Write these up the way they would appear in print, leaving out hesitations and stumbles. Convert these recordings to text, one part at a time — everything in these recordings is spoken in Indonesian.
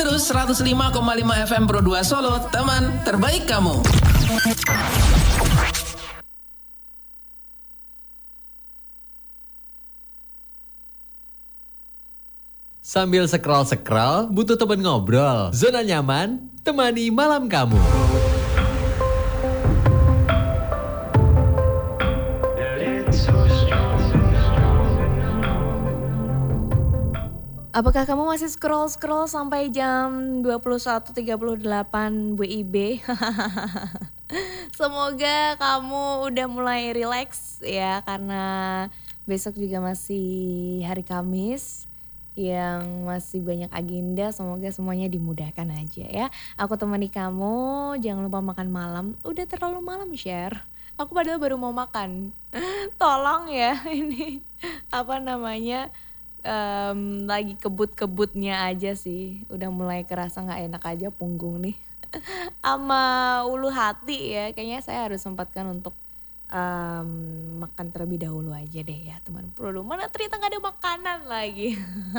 terus 105,5 FM Pro 2 Solo, teman terbaik kamu. Sambil scroll-scroll, butuh teman ngobrol. Zona nyaman, temani malam kamu. Apakah kamu masih scroll-scroll sampai jam 21.38 WIB? Semoga kamu udah mulai relax ya, karena besok juga masih hari Kamis yang masih banyak agenda. Semoga semuanya dimudahkan aja ya. Aku temani kamu, jangan lupa makan malam. Udah terlalu malam share. Aku padahal baru mau makan. Tolong ya, ini apa namanya, lagi kebut-kebutnya aja sih. Udah mulai kerasa gak enak aja punggung nih. Sama ulu hati ya. Kayaknya saya harus sempatkan untuk makan terlebih dahulu aja deh ya teman Pro. Mana ternyata gak ada makanan lagi.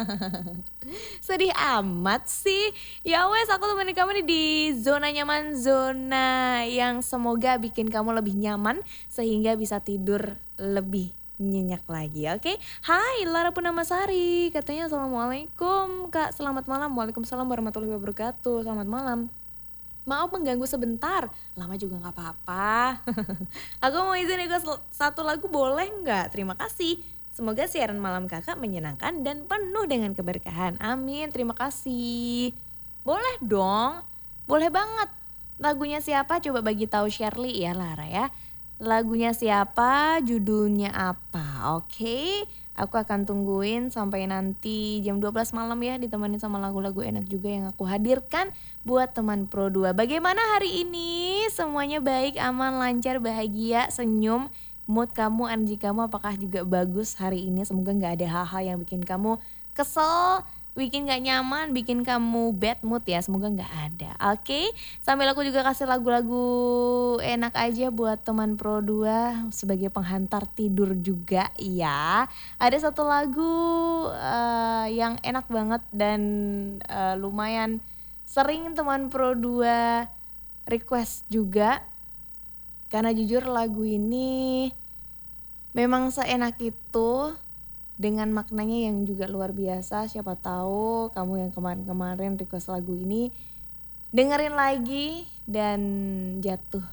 Sedih amat sih. Ya wes, aku temani kamu nih di zona nyaman. Zona yang semoga bikin kamu lebih nyaman sehingga bisa tidur lebih nyenyak lagi, oke? Hai Lara Punamasari, katanya assalamualaikum kak, selamat malam. Waalaikumsalam warahmatullahi wabarakatuh, selamat malam. Maaf mengganggu sebentar, lama juga gak apa-apa. Aku mau izin ikut satu lagu, boleh gak? Terima kasih. Semoga siaran malam kakak menyenangkan dan penuh dengan keberkahan. Amin, terima kasih. Boleh dong, boleh banget. Lagunya siapa? Coba bagi tahu Shirley ya Lara ya. Lagunya siapa, judulnya apa, oke? Aku akan tungguin sampai nanti jam 12 malam ya, ditemani sama lagu-lagu enak juga yang aku hadirkan buat teman Pro 2. Bagaimana hari ini? Semuanya baik, aman, lancar, bahagia, senyum. Mood kamu, energi kamu apakah juga bagus hari ini? Semoga gak ada hal-hal yang bikin kamu kesel, bikin gak nyaman, bikin kamu bad mood ya. Semoga gak ada, oke? Sambil aku juga kasih lagu-lagu enak aja buat teman Pro 2 sebagai penghantar tidur juga ya. Ada satu lagu yang enak banget dan lumayan sering teman Pro 2 request juga. Karena jujur lagu ini memang seenak itu, dengan maknanya yang juga luar biasa. Siapa tahu kamu yang kemarin-kemarin request lagu ini dengerin lagi dan jatuh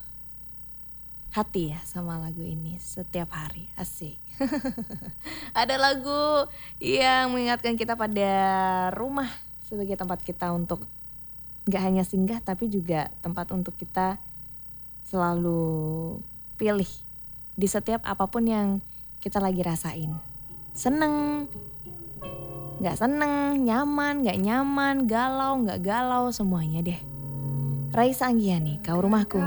hati ya sama lagu ini setiap hari. Asik. Ada lagu yang mengingatkan kita pada rumah sebagai tempat kita untuk gak hanya singgah tapi juga tempat untuk kita selalu pilih di setiap apapun yang kita lagi rasain. Seneng, gak seneng, nyaman, gak nyaman, galau, gak galau, semuanya deh. Raisa Anggiani, Kau Rumahku.